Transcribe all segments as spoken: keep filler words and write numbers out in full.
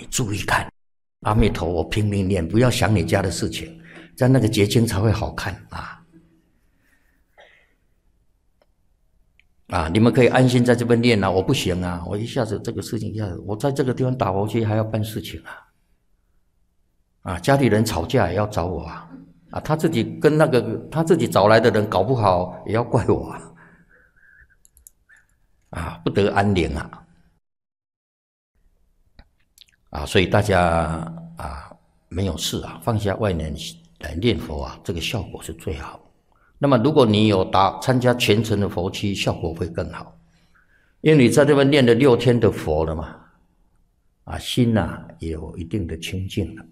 注意看，阿弥陀佛拼命念，不要想你家的事情，这样那个结晶才会好看啊！啊，你们可以安心在这边念啊，我不行啊，我一下子这个事情一下子，我在这个地方打佛机还要办事情啊，啊，家里人吵架也要找我啊，啊，他自己跟那个他自己找来的人搞不好也要怪我啊，啊，不得安宁啊！啊，所以大家啊没有事啊，放下外念来念佛啊，这个效果是最好。那么如果你有打参加虔诚的佛期，效果会更好，因为你在这边念了六天的佛了嘛，啊，心呐、啊、也有一定的清净了。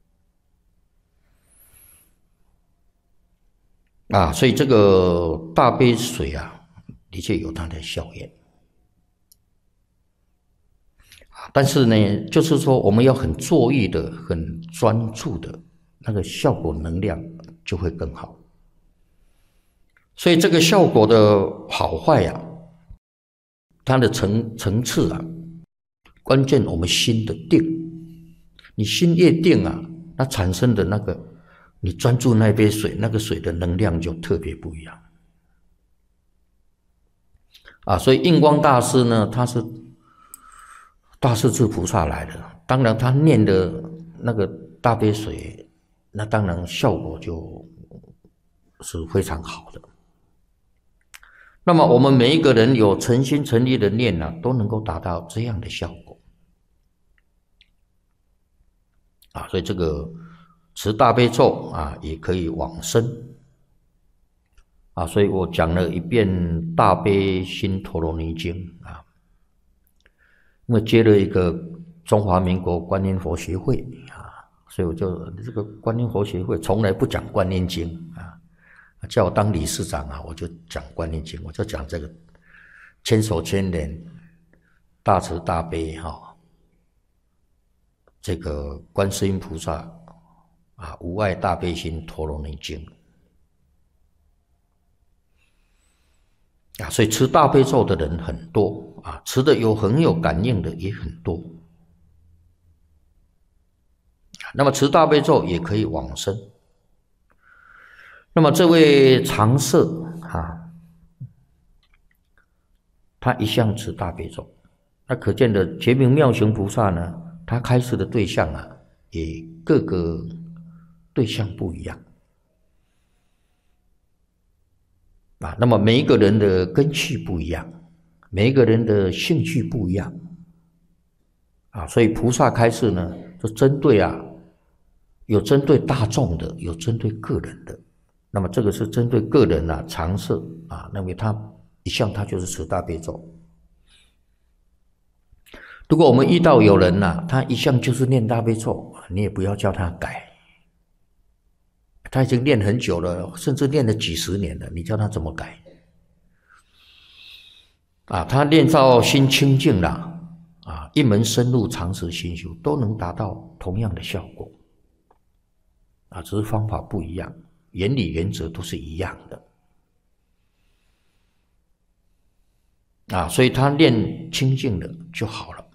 啊，所以这个大悲水啊，的确有它的效验。但是呢，就是说我们要很坐意的、很专注的，那个效果能量就会更好。所以这个效果的好坏呀、啊，它的层层次啊，关键我们心的定。你心越定啊，它产生的那个，你专注那杯水，那个水的能量就特别不一样。啊，所以印光大师呢，他是大势至菩萨来的，当然他念的那个大杯水，那当然效果就是非常好的。那么我们每一个人有诚心诚意的念啊，都能够达到这样的效果。啊，所以这个持大悲咒啊，也可以往生。啊，所以我讲了一遍《大悲心陀罗尼经》啊。因为接了一个中华民国观音佛学会啊，所以我就这个观音佛学会从来不讲观音经啊，叫我当理事长啊，我就讲观音经，我就讲这个千手千眼大慈大悲哈、哦，这个观世音菩萨啊无碍大悲心陀罗尼经啊，所以持大悲咒的人很多。啊，持的有很有感应的也很多，那么持大悲咒也可以往生。那么这位常舍啊，他一向持大悲咒，那可见的觉明妙行菩萨呢，他开示的对象啊，也各个对象不一样啊。那么每一个人的根器不一样。每一个人的兴趣不一样啊，所以菩萨开示呢，就针对啊，有针对大众的，有针对个人的。那么这个是针对个人啊，常设啊，认为他一向他就是持大悲咒。如果我们遇到有人呐、啊，他一向就是念大悲咒，你也不要叫他改，他已经念很久了，甚至念了几十年了，你叫他怎么改？啊，他练到心清净了，啊，一门深入长时心修，都能达到同样的效果，啊，只是方法不一样，原理原则都是一样的，啊，所以他练清净的就好了。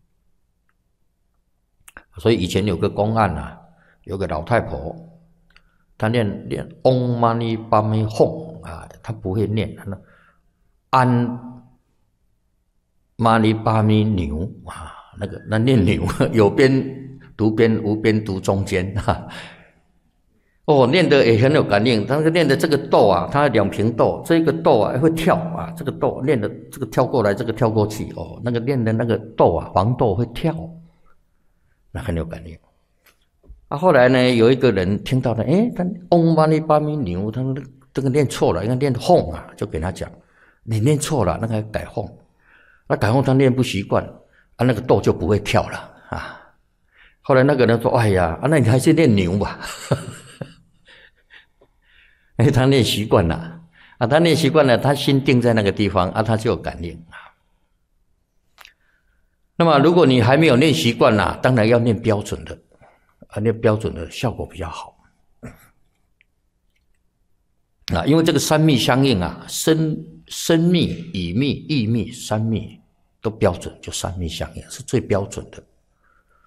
所以以前有个公案啊，有个老太婆，她念念 Om Mani Padme Hum 啊，她不会念，她安。玛尼巴咪牛啊，那个那念牛，有边读边，无边读中间哈。哦，念的也很有感应。他那个念的这个豆啊，他两瓶豆，这个豆啊会跳啊，这个豆念的这个跳过来，这个跳过去哦，那个念的那个豆啊，黄豆会跳，那很有感应。啊，后来呢，有一个人听到了，哎，他嗡玛尼巴咪牛，他说这个念错了，应该念哄啊，就给他讲，你念错了，那个改哄。那改后他练不习惯啊，那个豆就不会跳了啊。后来那个人说：“哎呀，啊，那你还是练牛吧。”哎，他练习惯了啊，他练习惯了，他心定在那个地方啊，他就有感应啊。那么如果你还没有练习惯啦，当然要练标准的啊，练标准的效果比较好啊，因为这个三密相应啊，生生密、以密、意密三密。都标准，就三密相应是最标准的